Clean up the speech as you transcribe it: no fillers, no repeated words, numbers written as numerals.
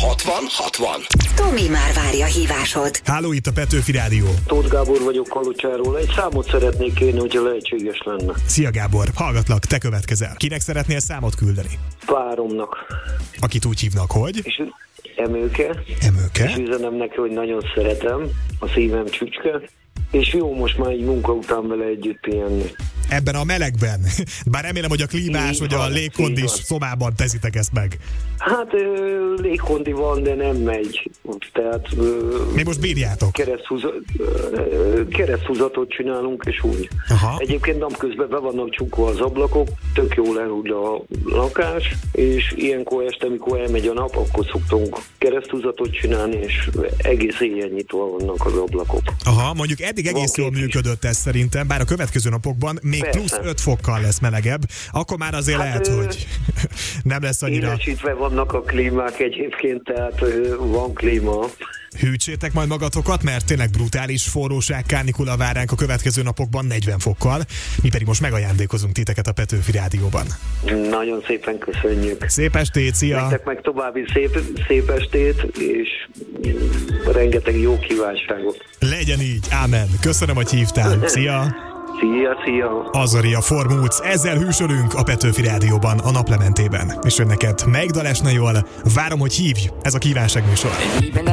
60-60. Tomi már várja hívásod. Háló, itt a Petőfi Rádió. Tóth Gábor vagyok Kalocsáról. Egy számot szeretnék kérni, hogyha lehetséges lenne. Szia Gábor, hallgatlak, te következel. Kinek szeretnél számot küldeni? Páromnak. Akit úgy hívnak, hogy? És Emőke. Emőke? És üzenem neki, hogy nagyon szeretem. A szívem csücske. És jó most már egy munka után vele együtt pihenni. Ebben a melegben. Bár remélem, hogy a klímás vagy a légkondis szobában teszitek ezt meg. Hát légkondi van, de nem megy. Tehát mi most bírjátok? Kereszthúzatot csinálunk, és úgy. Aha. Egyébként napközben be vannak csukva az ablakok, tök jól elhúgy a lakás, és ilyenkor este, amikor elmegy a nap, akkor szoktunk kereszthúzatot csinálni, és egész éjjel nyitva vannak az ablakok. Aha, mondjuk eddig egész jól működött ez szerintem, bár a következő napokban még persze. plusz 5 fokkal lesz melegebb, akkor már azért lehet, hogy nem lesz annyira... Élesítve vannak a klímák egyébként, tehát van klíma. Hűtsétek majd magatokat, mert tényleg brutális forróság, kánikula vár ránk a következő napokban 40 fokkal. Mi pedig most megajándékozunk titeket a Petőfi Rádióban. Nagyon szépen köszönjük. Szép estét, szia! Nektek meg további szép estét, és rengeteg jó kívánságot. Legyen így, ámen. Köszönöm, hogy hívtál. Szia! Szia! Azaria Formúc, ezzel hűsölünk a Petőfi Rádióban a naplementében. És ön neked Megdalesna jól, várom, hogy hívj, ez a kívánságműsor.